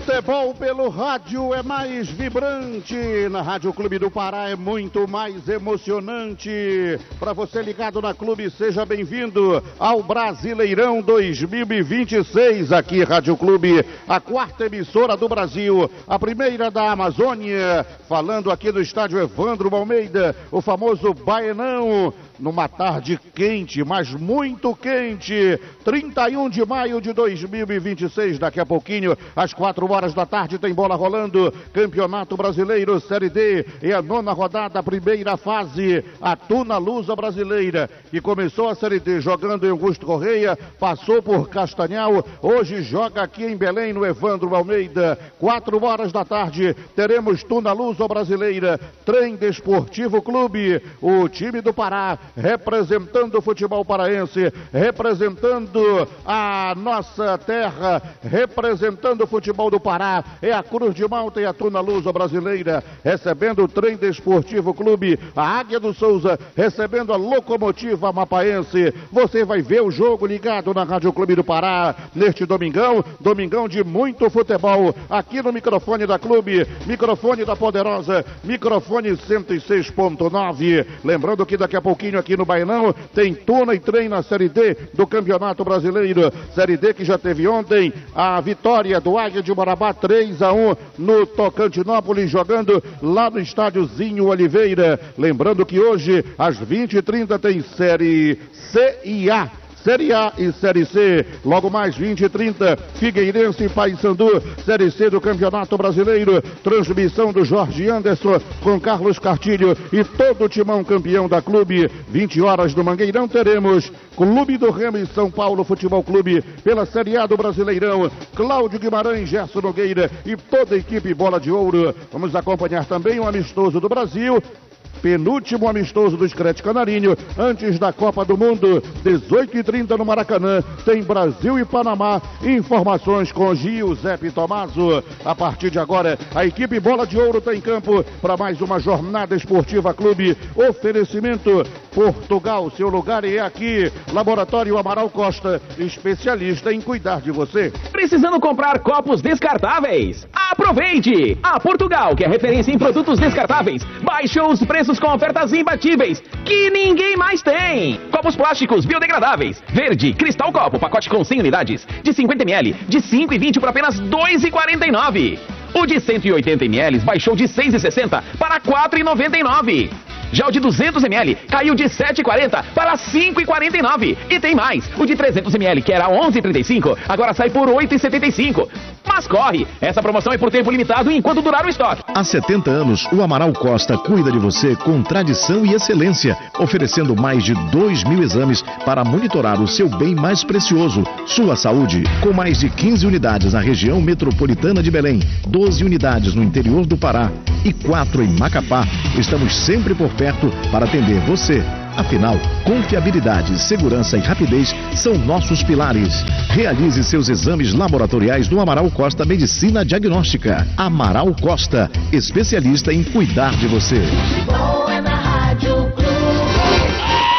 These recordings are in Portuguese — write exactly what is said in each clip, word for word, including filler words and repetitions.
Futebol pelo rádio é mais vibrante, na Rádio Clube do Pará é muito mais emocionante. Para você ligado na Clube, seja bem-vindo ao Brasileirão dois mil e vinte e seis. Aqui Rádio Clube, a quarta emissora do Brasil, a primeira da Amazônia. Falando aqui do estádio Evandro Almeida, o famoso Baenão. Numa tarde quente, mas muito quente, trinta e um de maio de dois mil e vinte e seis, daqui a pouquinho, às quatro horas da tarde, tem bola rolando, Campeonato Brasileiro, Série D, é a nona rodada, primeira fase, a Tuna Lusa Brasileira, que começou a Série D jogando em Augusto Correia, passou por Castanhal, hoje joga aqui em Belém, no Evandro Almeida, quatro horas da tarde, teremos Tuna Lusa Brasileira, Trem Desportivo Clube, o time do Pará, representando o futebol paraense, representando a nossa terra, representando o futebol do Pará, é a Cruz de Malta e a Tuna Lusa Brasileira, recebendo o Trem Desportivo Clube, a Águia do Souza, recebendo a Locomotiva Mapaense. Você vai ver o jogo ligado na Rádio Clube do Pará, neste domingão, domingão de muito futebol, aqui no microfone da Clube, microfone da Poderosa, microfone cento e seis ponto nove, lembrando que daqui a pouquinho aqui no Baenão tem Tuna e Trem na Série D do Campeonato Brasileiro. Série D que já teve ontem a vitória do Águia de Marabá três a um no Tocantinópolis, jogando lá no estádiozinho Oliveira. Lembrando que hoje às vinte e trinta tem Série C e A. Série A e Série C, logo mais vinte e trinta, Figueirense e Paysandu, Série C do Campeonato Brasileiro, transmissão do Jorge Anderson com Carlos Cartilho e todo o timão campeão da Clube. vinte horas do Mangueirão teremos Clube do Remo e São Paulo Futebol Clube pela Série A do Brasileirão, Cláudio Guimarães, Gerson Nogueira e toda a equipe Bola de Ouro. Vamos acompanhar também o amistoso do Brasil, penúltimo amistoso do Screte Canarinho, antes da Copa do Mundo, dezoito e trinta no Maracanã, tem Brasil e Panamá, informações com Giuseppe Tomaso. A partir de agora, a equipe Bola de Ouro está em campo para mais uma jornada esportiva Clube, oferecimento Portugal, seu lugar é aqui, Laboratório Amaral Costa, especialista em cuidar de você. Precisando comprar copos descartáveis? Aproveite! A Portugal, que é referência em produtos descartáveis, baixou os preços com ofertas imbatíveis que ninguém mais tem. Copos plásticos biodegradáveis, verde, cristal copo, pacote com cem unidades, de cinquenta mililitros, de cinco e vinte por apenas dois e quarenta e nove. O de cento e oitenta mililitros baixou de seis e sessenta para quatro e noventa e nove. Já o de duzentos mililitros caiu de sete e quarenta para cinco e quarenta e nove. E tem mais, o de trezentos mililitros, que era onze e trinta e cinco, agora sai por oito e setenta e cinco. Mas corre, essa promoção é por tempo limitado enquanto durar o estoque. Há setenta anos, o Amaral Costa cuida de você com tradição e excelência, oferecendo mais de dois mil exames para monitorar o seu bem mais precioso, sua saúde. Com mais de quinze unidades na região metropolitana de Belém, doze unidades no interior do Pará e quatro em Macapá, estamos sempre por perto para atender você. Afinal, confiabilidade, segurança e rapidez são nossos pilares. Realize seus exames laboratoriais no Amaral Costa Medicina Diagnóstica. Amaral Costa, especialista em cuidar de você. Futebol é na Rádio Clube.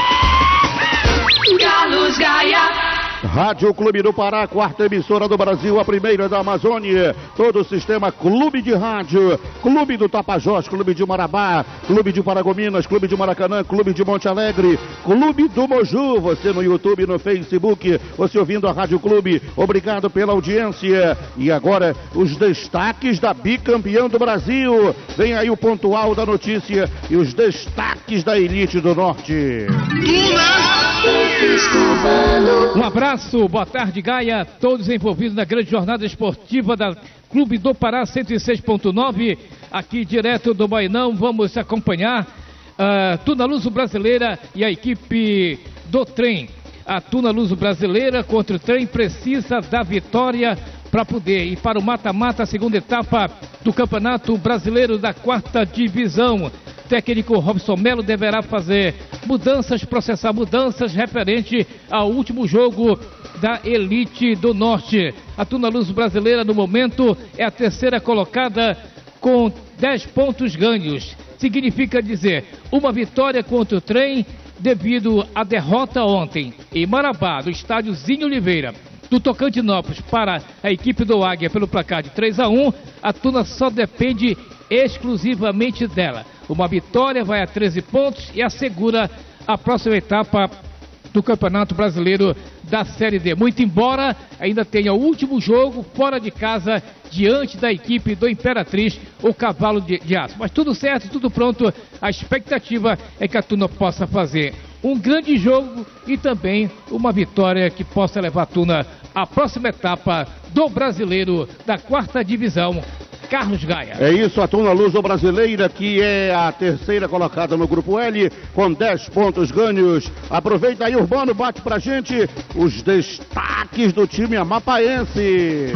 Carlos Gaia. Rádio Clube do Pará, quarta emissora do Brasil, a primeira da Amazônia. Todo o sistema Clube de Rádio, Clube do Tapajós, Clube de Marabá, Clube de Paragominas, Clube de Maracanã, Clube de Monte Alegre, Clube do Moju. Você no YouTube, no Facebook, você ouvindo a Rádio Clube. Obrigado pela audiência. E agora, os destaques da bicampeã do Brasil. Vem aí o pontual da notícia e os destaques da elite do Norte. Um abraço, boa tarde, Gaia, todos envolvidos na grande jornada esportiva da Clube do Pará cento e seis ponto nove, aqui direto do Baenão. Vamos acompanhar a Tuna Luso Brasileira e a equipe do Trem. A Tuna Luso Brasileira contra o Trem precisa da vitória para poder ir para o mata-mata, segunda etapa do Campeonato Brasileiro da quarta divisão. Técnico Robson Melo deverá fazer mudanças, processar mudanças referente ao último jogo da Elite do Norte. A Tuna Luso Brasileira, no momento, é a terceira colocada com dez pontos ganhos. Significa dizer, uma vitória contra o Trem devido à derrota ontem em Marabá, do estádio Zinho Oliveira. do Tocantinópolis para a equipe do Águia pelo placar de três a um, a Tuna só depende exclusivamente dela. Uma vitória vai a treze pontos e assegura a próxima etapa do Campeonato Brasileiro da Série D. Muito embora ainda tenha o último jogo fora de casa diante da equipe do Imperatriz, o Cavalo de, de Aço. Mas tudo certo, tudo pronto. A expectativa é que a Tuna possa fazer um grande jogo e também uma vitória que possa levar a Tuna à próxima etapa do Brasileiro da quarta divisão. Carlos Gaia. É isso, a Tuna Luso-Brasileira, que é a terceira colocada no Grupo L, com dez pontos ganhos. Aproveita aí, Urbano, bate pra gente os destaques do time amapaense.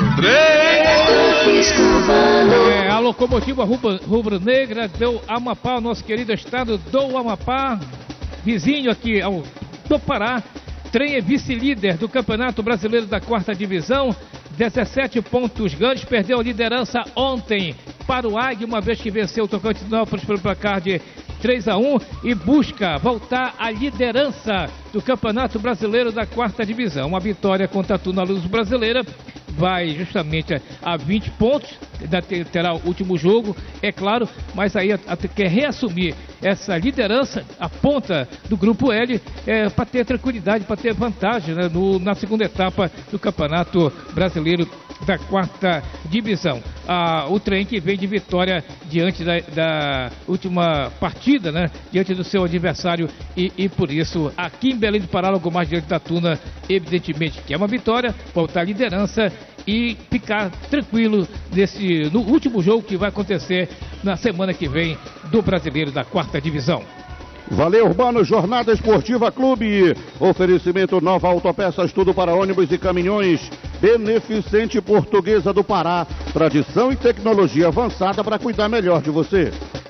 É, a locomotiva rubro-negra do Amapá, o nosso querido estado do Amapá, vizinho aqui ao, do Pará. Trem é vice-líder do Campeonato Brasileiro da quarta divisão. dezessete pontos ganhos, perdeu a liderança ontem para o Águia, uma vez que venceu o Tocantinópolis pelo placar de três a um e busca voltar à liderança do Campeonato Brasileiro da quarta divisão. Uma vitória contra a Tuna Luso-Brasileira vai justamente a vinte pontos, terá o último jogo, é claro, mas aí quer reassumir essa liderança, a ponta do Grupo L, é, para ter tranquilidade, para ter vantagem, né, no, na segunda etapa do Campeonato Brasileiro da quarta divisão. Ah, o trem que vem de vitória diante da, da última partida, né, diante do seu adversário e, e por isso aqui em Belém do Pará, logo mais diante da Tuna, evidentemente que é uma vitória, voltar à liderança e ficar tranquilo nesse, no último jogo que vai acontecer na semana que vem do Brasileiro da quarta divisão. Valeu, Urbano, Jornada Esportiva Clube. Oferecimento Nova Autopeças, tudo para ônibus e caminhões. Beneficente Portuguesa do Pará. Tradição e tecnologia avançada para cuidar melhor de você.